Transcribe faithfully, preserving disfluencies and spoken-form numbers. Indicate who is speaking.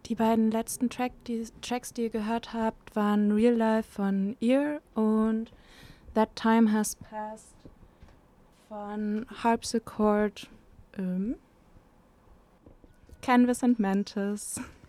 Speaker 1: Die beiden letzten Track, die, Tracks, die ihr gehört habt, waren Real Life von Ear und That Time Has Passed von Harpsichord, ähm, Canvas and Mantis.